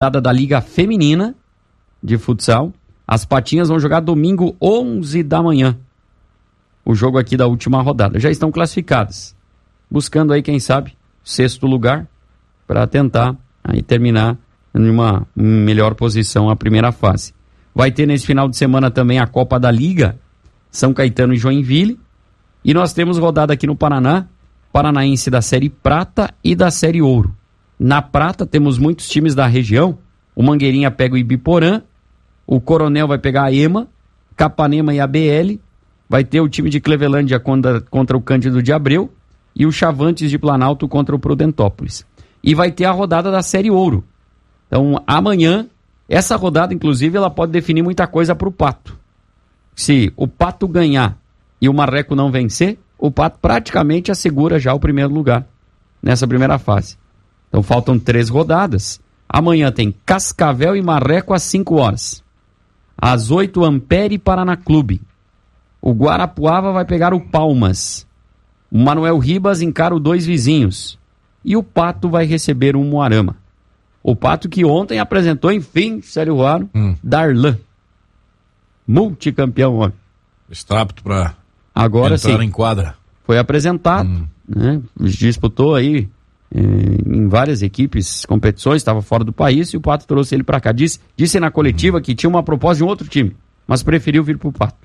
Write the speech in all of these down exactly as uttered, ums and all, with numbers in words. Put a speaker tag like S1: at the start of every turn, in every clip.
S1: da Liga Feminina de futsal. As Patinhas vão jogar domingo onze da manhã. O jogo aqui da última rodada. Já estão classificadas. Buscando aí, quem sabe, sexto lugar para tentar aí terminar em uma melhor posição a primeira fase. Vai ter nesse final de semana também a Copa da Liga, São Caetano e Joinville. E nós temos rodada aqui no Paraná, paranaense da Série Prata e da Série Ouro. Na Prata temos muitos times da região. O Mangueirinha pega o Ibiporã, o Coronel vai pegar a Ema, Capanema e a B L. Vai ter o time de Clevelândia contra, contra o Cândido de Abreu e o Chavantes de Planalto contra o Prudentópolis. E vai ter a rodada da Série Ouro. Então, amanhã, essa rodada, inclusive, ela pode definir muita coisa para o Pato. Se o Pato ganhar e o Marreco não vencer, o Pato praticamente assegura já o primeiro lugar nessa primeira fase. Então, faltam três rodadas. Amanhã tem Cascavel e Marreco às cinco horas. Às oito, Ampere e Paraná Clube. O Guarapuava vai pegar o Palmas. O Manuel Ribas encara o Dois Vizinhos. E o Pato vai receber o Moarama. O Pato que ontem apresentou, enfim, Célio Ruaro, hum. Darlan. Multicampeão, ó.
S2: Está apto para
S1: agora
S2: entrar
S1: sim,
S2: em quadra.
S1: Foi apresentado, hum. né? Disputou aí eh, em várias equipes, competições, estava fora do país e o Pato trouxe ele para cá. Disse, disse na coletiva hum. que tinha uma proposta de um outro time, mas preferiu vir pro Pato.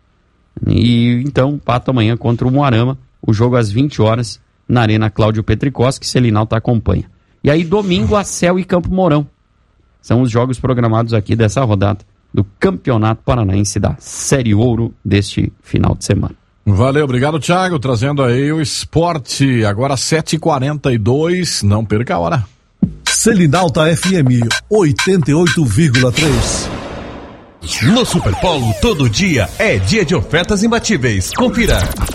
S1: E então, Pato amanhã contra o Moarama, o jogo às vinte horas, na Arena Cláudio Petricoski, Selinalta acompanha. E aí, domingo, a Céu e Campo Mourão. São os jogos programados aqui dessa rodada do Campeonato Paranaense da Série Ouro deste final de semana.
S2: Valeu, obrigado, Thiago, trazendo aí o esporte. Agora sete e quarenta e dois, não perca a hora.
S3: Selinalta F M oitenta e oito vírgula três.
S4: No Superpolo, todo dia é dia de ofertas imbatíveis. Confira.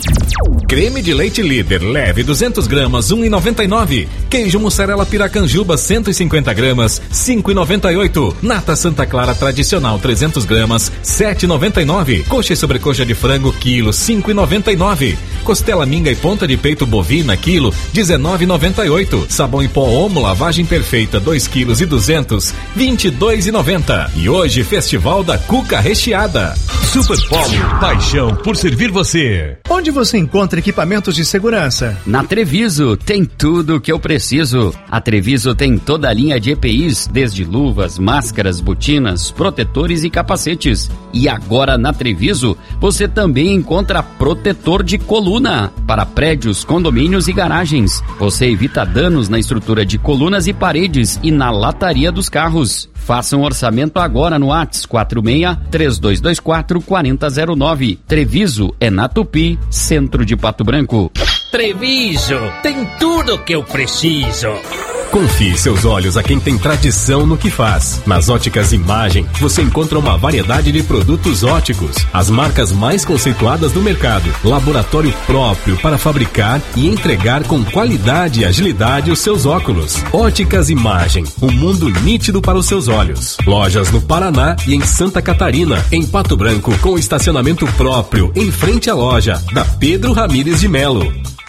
S4: Creme de leite líder leve duzentas gramas, um real e noventa e nove centavos. Queijo mussarela piracanjuba cento e cinquenta gramas, cinco reais e noventa e oito centavos. Nata Santa Clara tradicional trezentas gramas, sete reais e noventa e nove centavos. Coxa e sobrecoxa de frango quilo, cinco reais e noventa e nove centavos. Costela minga e ponta de peito bovina quilo, dezenove reais e noventa e oito centavos. Sabão em pó Omo lavagem perfeita dois quilos e duzentos, vinte e dois reais e noventa centavos. E hoje festival da cuca recheada. Superpolo, paixão por servir você.
S5: Onde você encontra equipamentos de segurança?
S1: Na Treviso tem tudo o que eu preciso. A Treviso tem toda a linha de E P Is, desde luvas, máscaras, botinas, protetores e capacetes. E agora na Treviso você também encontra protetor de coluna para prédios, condomínios e garagens. Você evita danos na estrutura de colunas e paredes e na lataria dos carros. Faça um orçamento agora no WhatsApp quatro seis, três dois dois quatro, quatro zero zero nove. Treviso é na Tupi, centro de Pato Branco.
S6: Treviso, tem tudo que eu preciso.
S4: Confie seus olhos a quem tem tradição no que faz. Nas Óticas Imagem, você encontra uma variedade de produtos óticos, as marcas mais conceituadas do mercado, laboratório próprio para fabricar e entregar com qualidade e agilidade os seus óculos. Óticas Imagem, um mundo nítido para os seus olhos. Lojas no Paraná e em Santa Catarina, em Pato Branco, com estacionamento próprio, em frente à loja, da Pedro Ramires de Melo.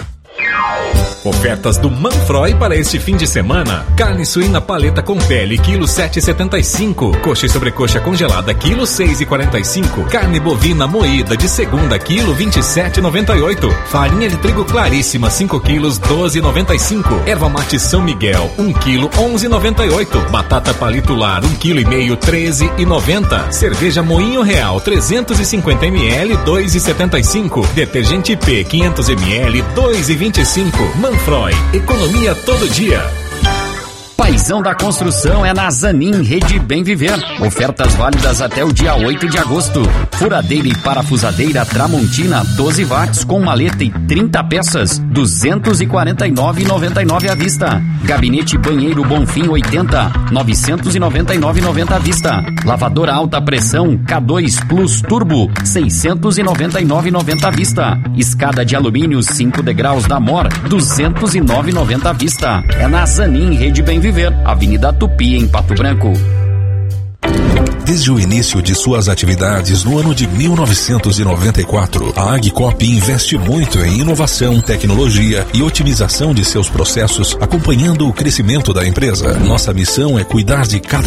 S4: Ofertas do Manfroy para este fim de semana. Carne suína paleta com pele, quilo sete reais e setenta e cinco centavos. Coxa e sobrecoxa congelada, quilo seis reais e quarenta e cinco centavos. Carne bovina moída de segunda, quilo vinte e sete reais e noventa e oito centavos. Farinha de trigo claríssima, cinco quilos, doze reais e noventa e cinco centavos. Erva mate São Miguel, um quilo, onze reais e noventa e oito centavos. Batata palito lar, um quilo e meio, treze reais e noventa centavos. Cerveja Moinho Real, trezentos e cinquenta mililitros, dois reais e setenta e cinco centavos. Detergente P, quinhentos mililitros, dois reais e vinte e cinco centavos. Manfroy, economia todo dia.
S1: Paizão da construção é na Zanin Rede Bem Viver. Ofertas válidas até o dia oito de agosto. Furadeira e parafusadeira Tramontina doze watts com maleta e trinta peças, duzentos e quarenta e nove reais e noventa e nove centavos à vista. Gabinete banheiro Bonfim oitenta, novecentos e noventa e nove reais e noventa centavos à vista. Lavadora alta pressão K dois Plus Turbo, seiscentos e noventa e nove reais e noventa centavos à vista. Escada de alumínio cinco degraus da Mor, duzentos e nove reais e noventa centavos à vista. É na Zanin Rede Bem Viver, Avenida Tupi, em Pato Branco.
S3: Desde o início de suas atividades no ano de mil novecentos e noventa e quatro, a Agcop investe muito em inovação, tecnologia e otimização de seus processos, acompanhando o crescimento da empresa. Nossa missão é cuidar de cada